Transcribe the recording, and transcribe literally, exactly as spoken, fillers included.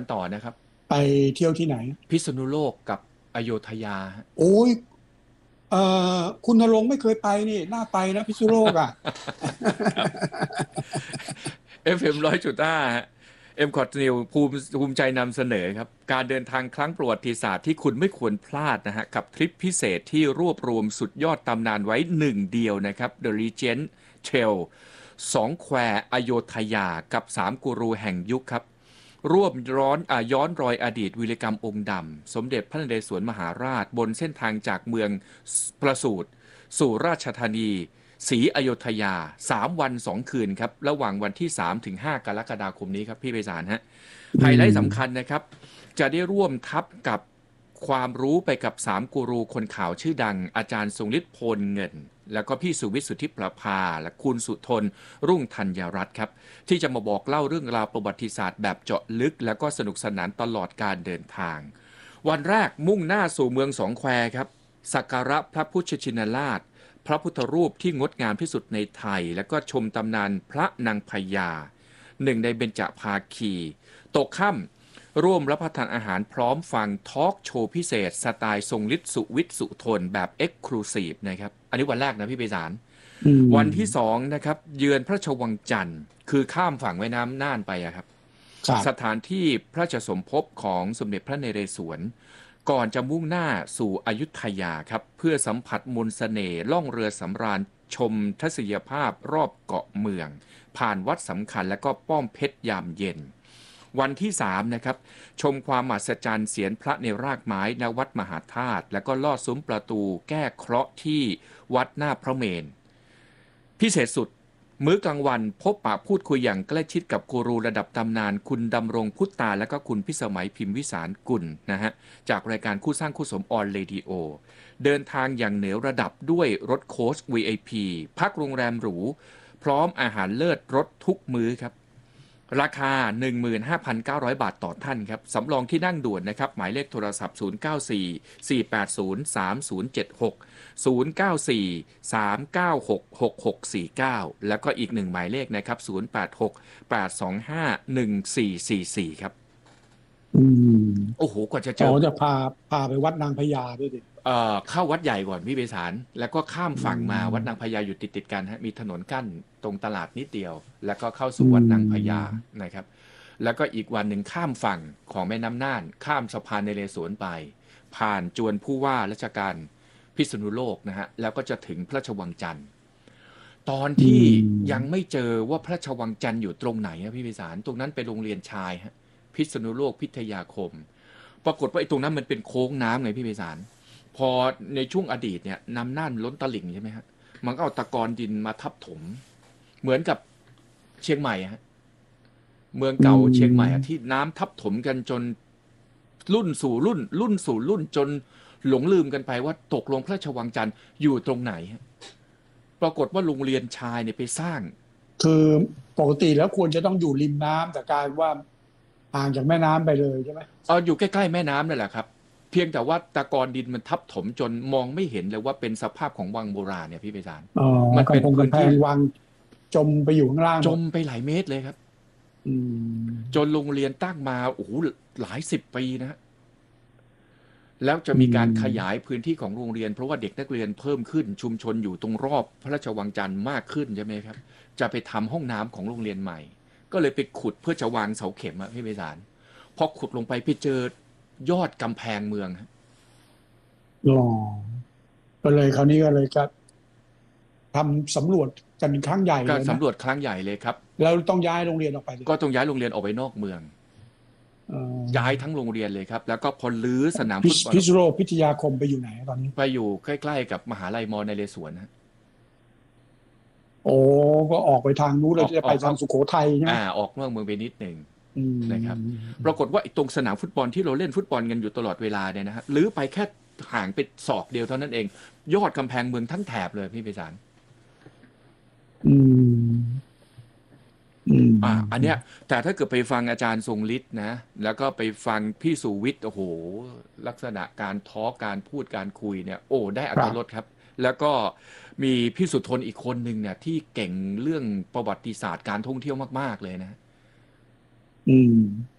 ต่อนะครับไปเที่ยวที่ไหนพิษณุโลกกับอโยธยาโอ้ยเอ่อคุณณรงค์ไม่เคยไปนี่น่าไปนะพิษณุโลกอ่ะครับ เอฟ เอ็ม หนึ่งร้อยจุดห้าเอ็มคอร์ดนิวภูมิภูมิใจนำเสนอครับการเดินทางครั้งประวัติศาสตร์ที่คุณไม่ควรพลาดนะฮะกับทริปพิเศษที่รวบรวมสุดยอดตำนานไว้หนึ่งเดียวนะครับ The Regent Trail สองแควอโยธยากับสามกูรูแห่งยุคครับร่วมร้อนอ่าย้อนรอยอดีตวีรกรรมองค์ดำสมเด็จพระนเรศวรมหาราชบนเส้นทางจากเมืองประสูติสู่ราชธานีศรีอยุธยาสามวันสองคืนครับระหว่างวันที่สามถึงห้ากรกฎาคมนี้ครับพี่ไพศาลฮะไฮไลท์สำคัญนะครับจะได้ร่วมทับกับความรู้ไปกับสามกูรูคนข่าวชื่อดังอาจารย์ทรงฤทธิ์โพลเงินแล้วก็พี่สุวิทย์สุทธิประภาและคุณสุทนรุ่งธัญรัตน์ครับที่จะมาบอกเล่าเรื่องราวประวัติศาสตร์แบบเจาะลึกแล้วก็สนุกสนานตลอดการเดินทางวันแรกมุ่งหน้าสู่เมืองสองแควครับสักการะพระพุทธชินราชพระพุทธรูปที่งดงามที่สุดในไทยแล้วก็ชมตำนานพระนางพญาหนึ่งในเบญจภาคีตกค่ำร่วมรับประทานอาหารพร้อมฟังทอล์กโชว์พิเศษสไตล์ทรงฤทธิ์สุวิทย์สุทนแบบเอ็กซ์คลูซีฟนะครับอันนี้วันแรกนะพี่ไพศาลวันที่สองนะครับเยือนพระราชวังจันทร์คือข้ามฝั่งแม่น้ำน่านไปอะครับสถานที่พระราชสมภพของสมเด็จพระนเรศวรก่อนจะมุ่งหน้าสู่อยุธยาครับเพื่อสัมผัสมนต์เสน่ห์ล่องเรือสำราญชมทัศนียภาพรอบเกาะเมืองผ่านวัดสำคัญและก็ป้อมเพชรยามเย็นวันที่สามนะครับชมความมหัศจรรย์เสียนพระในรากไม้ณวัดมหาธาตุแล้วก็ลอดซุ้มประตูแก้เคราะห์ที่วัดหน้าพระเมรุพิเศษสุดมื้อกลางวันพบปะพูดคุยอย่างใกล้ชิดกับกูรูระดับตำนานคุณดำรงพุทธาและก็คุณพิสมัยพิมพ์วิสารกุลนะฮะจากรายการคู่สร้างคู่สมออนเรดิโอเดินทางอย่างเหนือระดับด้วยรถโค้ช วี ไอ พี พักโรงแรมหรูพร้อมอาหารเลิศรสทุกมื้อครับราคา หนึ่งหมื่นห้าพันเก้าร้อย บาทต่อท่านครับสำรองที่นั่งด่วนนะครับหมายเลขโทรศัพท์ศูนย์ เก้า สี่ สี่ แปด ศูนย์ สาม ศูนย์ เจ็ด หก ศูนย์ เก้า สี่ สาม เก้า หก หก หก สี่ เก้าแล้วก็อีกหนึ่งหมายเลขนะครับศูนย์ แปด หก แปด สอง ห้า หนึ่ง สี่ สี่ สี่ครับอืมโอ้โหกว่าจะเจอ๋ออจะพาพาไปวัดนางพญาด้วยดิเอ่อเข้าวัดใหญ่ก่อนพี่ไพศาลแล้วก็ข้ามอืฝั่งมาวัดนางมพญาอยู่ติดติดกันฮะมีถนนกั้นตรงตลาดนิดเดียวแล้วก็เข้าอืสู่วัดนางพญามนะครับแล้วก็อีกวันหนึ่งข้ามฝั่งของแม่น้ำน่านข้ามสะพานนเรศวรไปผ่านจวนผู้ว่าราชการพิษณุโลกนะฮะแล้วก็จะถึงพระราชวังจันทร์ตอนอืที่ยังมไม่เจอว่าพระราชวังจันทร์อยู่ตรงไหนนะพี่ไพศาลตรงนั้นเป็นโรงเรียนชายฮะพิษณุโลกพิทยาคมปรากฏว่าไอ้ตรงนั้นมันเป็นโค้งน้ำไงพี่ไพศาล พอในช่วงอดีตเนี่ยน้ำน่านล้นตลิ่งใช่ไหมฮะมันก็เอาตะกอนดินมาทับถมเหมือนกับเชียงใหม่ฮะเมืองอืเก่าเชียงใหม่ที่มน้ำทับถมกันจนรุ่นสู่รุ่นรุ่นสู่รุ่นจนหลงลืมกันไปว่าตกลงพระราชวังจันทร์อยู่ตรงไหนปรากฏว่าโรงเรียนชายเนี่ยไปสร้างคือปกติแล้วควรจะต้องอยู่ริมน้ำแต่กลายว่าห่างจากแม่น้ำไปเลยใช่ไหมเอาอยู่ใกล้ๆแม่น้ำนั่นแหละครับเพียงแต่ว่าตะกอนดินมันทับถมจนมองไม่เห็นเลยว่าเป็นสภาพของวังโบราณเนี่ยพี่ไพศาลอ๋อมันเป็นกำพงกำแพพื้นที่งวังจมไปอยู่ข้างล่างหมดจมไปหลายเมตรเลยครับอืจนมโรงเรียนตั้งมาโอ้โหหลายสิบปีนะแล้วจะอืมีการขยายมพื้นที่ของโรงเรียนเพราะว่าเด็กนักเรียนเพิ่มขึ้นชุมชนอยู่ตรงรอบพระราชวังจันทร์มากขึ้นใช่ไหมครับจะไปทำห้องน้ำของโรงเรียนใหม่ก็เลยไปขุดเพื่อจะวางเสาเข็มอะพี่ไพศาลพอขุดลงไปไปเจอยอดกำแพงเมืองอ๋อก็เลยคราวนี้ก็เลยจะทำสำรวจกันครั้งใหญ่ก็เลยนะสำรวจครั้งใหญ่เลยครับแล้วต้องย้ายโรงเรียนออกไปเลยก็ต้องย้ายโรงเรียนออกไปนอกเมืองเอย้ายอทั้งโรงเรียนเลยครับแล้วก็พอลื้อสนามพิษฟุตบอลพิษณุโลกพิทยาคมไปอยู่ไหนตอนนี้ไปอยู่ใกล้ๆกับมหาลัยมอญนเรศวรนะโอ้ก็ออกไปทางนู้นอเราจะไปอกออกนอกทางสุโขทัยใช่ไหมอ่าออกนอกเมืองไปนิดหนึ่งอืนะครับปมรากฏว่าไอ้ตรงสนามฟุตบอลที่เราเล่นฟุตบอลกันอยู่ตลอดเวลาเนี่ยนะฮะหรือไปแค่ห่างไปศอกเดียวเท่านั้นเองยอดกำแพงเมืองทั้งแถบเลยพี่ไพศาลอืมอือ่าอันเนี้ยมแต่ถ้าเกิดไปฟังอาจารย์ทรงฤทธิ์นะแล้วก็ไปฟังพี่สุวิทย์โอ้โหลักษณะการทอล์กการพูดการคุยเนี่ยโอ้ได้อรรครับถรสครับแล้วก็มีพี่สุทนอีกคนหนึ่งเนี่ยที่เก่งเรื่องประวัติศาสตร์การท่องเที่ยวมากๆเลยนะอืม